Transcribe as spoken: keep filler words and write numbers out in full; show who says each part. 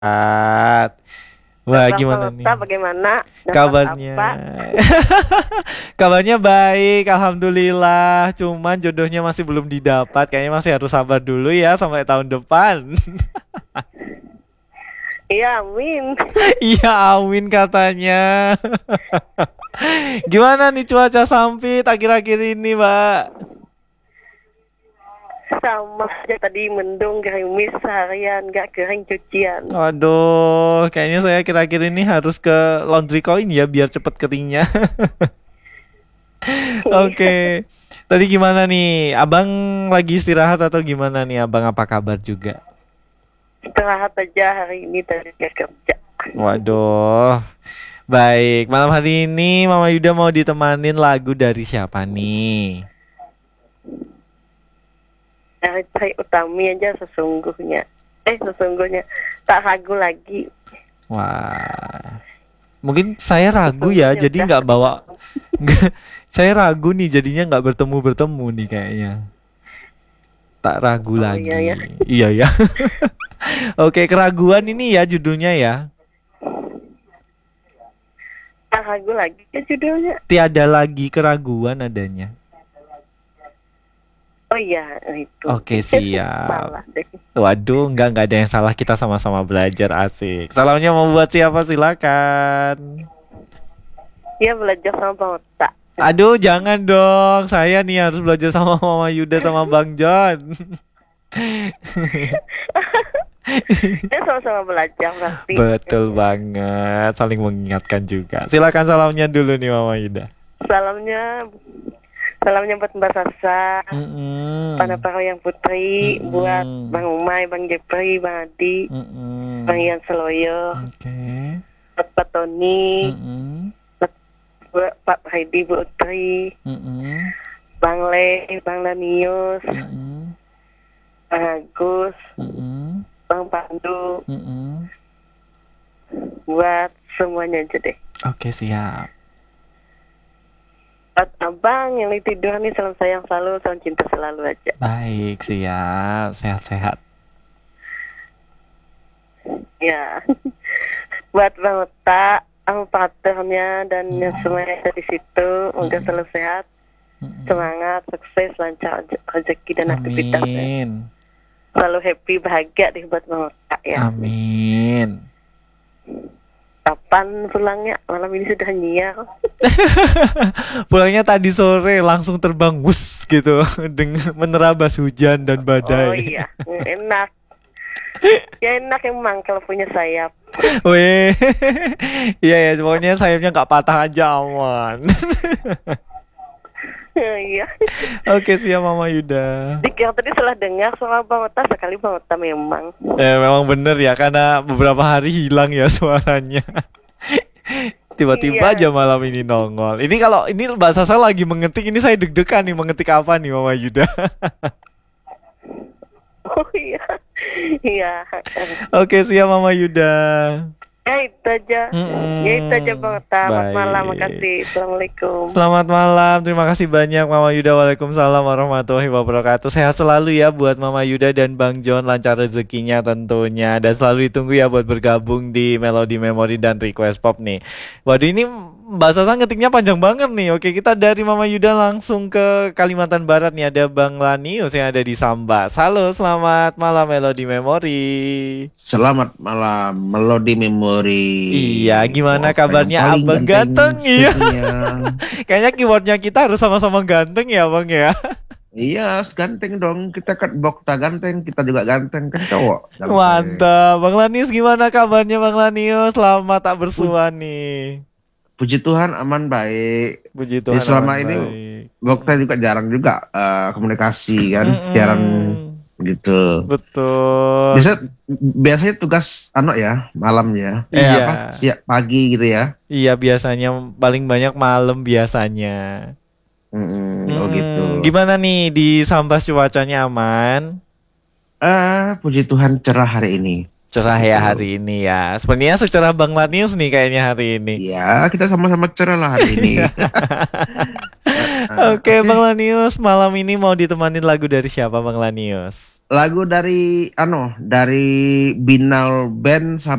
Speaker 1: Wah,
Speaker 2: Bang
Speaker 1: gimana nih
Speaker 2: Falota bagaimana? Dapat
Speaker 1: kabarnya?
Speaker 2: apa?
Speaker 1: Kabarnya baik, alhamdulillah. Cuman jodohnya masih belum didapat. Kayaknya masih harus sabar dulu ya sampai tahun depan.
Speaker 2: Iya, amin.
Speaker 1: Iya, amin katanya. Gimana nih cuaca Sampit akhir-akhir ini, Mbak?
Speaker 2: Sama aja tadi mendung gerimis seharian, gak kering cucian.
Speaker 1: Waduh, kayaknya saya akhir-akhir ini harus ke laundry coin ya biar cepet keringnya. Oke. Tadi gimana nih? Abang lagi istirahat atau gimana nih? Abang apa kabar juga?
Speaker 2: Istirahat aja hari ini tadi gak kerja.
Speaker 1: Waduh. Baik, malam hari ini Mama Yuda mau ditemanin lagu dari siapa nih?
Speaker 2: Dari Trie Utami aja sesungguhnya. Eh, sesungguhnya tak ragu lagi.
Speaker 1: Wah. Mungkin saya ragu ya,
Speaker 2: Sesungguhnya
Speaker 1: jadi
Speaker 2: udah
Speaker 1: nggak bawa. Nggak- saya ragu nih, jadinya nggak bertemu-bertemu nih kayaknya. Tak ragu
Speaker 2: Oh
Speaker 1: lagi.
Speaker 2: iya ya.
Speaker 1: Iya ya. Oke, keraguan ini ya judulnya ya.
Speaker 2: Tak ragu lagi ya judulnya.
Speaker 1: Tiada lagi keraguan adanya.
Speaker 2: Oh iya, itu.
Speaker 1: Oke, siap.
Speaker 2: Salah deh.
Speaker 1: Waduh, nggak nggak ada yang salah, kita sama-sama belajar, asik. Salamnya mau buat siapa silakan.
Speaker 2: Dia belajar sama Bang Ota.
Speaker 1: Aduh, jangan dong. Saya nih harus belajar sama Mama Yuda sama Bang John.
Speaker 2: Dia sama-sama belajar pasti.
Speaker 1: Betul banget, saling mengingatkan juga. Silakan salamnya dulu nih Mama Yuda.
Speaker 2: Salamnya Salamnya buat Mbak Sasa,
Speaker 1: Mm-mm.
Speaker 2: Pana yang Putri,
Speaker 1: Mm-mm.
Speaker 2: buat Bang Umay, Bang Jepri, Bang Adi,
Speaker 1: Mm-mm.
Speaker 2: Bang Ian Seloyo,
Speaker 1: Oke.
Speaker 2: buat Pak Tony,
Speaker 1: Mm-mm.
Speaker 2: buat Pak Heidi, Bu Utri,
Speaker 1: Mm-mm.
Speaker 2: Bang Le, Bang Danius,
Speaker 1: Mm-mm.
Speaker 2: Bang Agus,
Speaker 1: Mm-mm.
Speaker 2: Bang Pandu,
Speaker 1: Mm-mm.
Speaker 2: buat semuanya aja deh.
Speaker 1: Oke, siap.
Speaker 2: Buat Abang yang lagi tidur nih, salam sayang selalu, salam cinta selalu aja.
Speaker 1: Baik, siap. Sehat-sehat.
Speaker 2: Ya. Buat Bang Ota, partnernya dan yang semuanya ada di situ, semoga selalu sehat,
Speaker 1: Mm-mm.
Speaker 2: semangat, sukses, lancar rezeki dan aktivitasnya.
Speaker 1: Amin.
Speaker 2: Selalu happy, bahagia deh buat Bang Ota ya.
Speaker 1: Amin.
Speaker 2: Kapan pulangnya? Malam ini sudah nyiar.
Speaker 1: Pulangnya tadi sore langsung terbang wus gitu dengan menerabas hujan dan badai.
Speaker 2: Oh iya, enak. Ya enak emang kalau punya sayap.
Speaker 1: Weh, iya ya, pokoknya sayapnya nggak patah aja aman.
Speaker 2: Iya.
Speaker 1: Oke, siap Mama Yuda.
Speaker 2: Dikira tadi salah dengar suara Bang Ota, sekali Bang Ota memang.
Speaker 1: Eh, memang bener ya, karena beberapa hari hilang ya suaranya. Tiba-tiba
Speaker 2: Iya.
Speaker 1: aja malam ini nongol. Ini kalau ini Mbak Sasa lagi mengetik, ini saya deg-degan nih mengetik apa nih Mama Yuda.
Speaker 2: Oh iya. Iya.
Speaker 1: Oke, siap Mama Yuda.
Speaker 2: Ya itu aja.
Speaker 1: Mm-mm.
Speaker 2: Ya itu aja Bang Ota. Selamat
Speaker 1: Baik.
Speaker 2: malam, makasih. Assalamualaikum.
Speaker 1: Selamat malam, terima kasih banyak Mama Yuda. Waalaikumsalam warahmatullahi wabarakatuh. Sehat selalu ya buat Mama Yuda dan Bang John, lancar rezekinya tentunya. Dan selalu ditunggu ya buat bergabung di Melody Memory dan Request Pop nih. Waduh, ini Mbak Sasa ngetiknya panjang banget nih. Oke, kita dari Mama Yuda langsung ke Kalimantan Barat nih. Ada Bang Lanius yang ada di Sambas. Halo, selamat malam Melody Memory.
Speaker 3: Selamat malam, Melody Memory.
Speaker 1: Iya, gimana
Speaker 3: Wah,
Speaker 1: kabarnya
Speaker 3: yang paling
Speaker 1: Abang ganteng? Iya.
Speaker 3: sedunia.
Speaker 1: Kayaknya keywordnya kita harus sama-sama ganteng ya Bang ya.
Speaker 3: Iya, ganteng dong. Kita kan Bokta ganteng, kita juga ganteng kan cowok. Ganteng.
Speaker 1: Mantap. Bang Lanius gimana kabarnya Bang Lanius? Selamat tak bersua nih.
Speaker 3: Puji Tuhan aman baik.
Speaker 1: Puji
Speaker 3: Jadi
Speaker 1: Tuhan.
Speaker 3: selama
Speaker 1: aman
Speaker 3: ini
Speaker 1: baik.
Speaker 3: Bokta juga jarang juga eh, komunikasi kan,
Speaker 1: Mm-mm.
Speaker 3: siaran gitu.
Speaker 1: Betul.
Speaker 3: Biasa biasanya tugas ano ya, malam ya. Eh
Speaker 1: Iya.
Speaker 3: apa? Siap pagi gitu ya.
Speaker 1: Iya, biasanya paling banyak malam biasanya.
Speaker 3: Mm-mm, oh
Speaker 1: Mm,
Speaker 3: gitu.
Speaker 1: Gimana nih di Sambas cuacanya aman?
Speaker 3: Ah, puji Tuhan cerah hari ini.
Speaker 1: Cerah ya
Speaker 3: Betul.
Speaker 1: hari ini ya. Sepertinya secerah Bang Lanius nih kayaknya hari ini.
Speaker 3: Ya, kita sama-sama cerah lah hari ini.
Speaker 1: Oke, Bang Lanius, malam ini mau ditemanin lagu dari siapa, Bang Lanius?
Speaker 3: Lagu dari ano dari Binal Band sama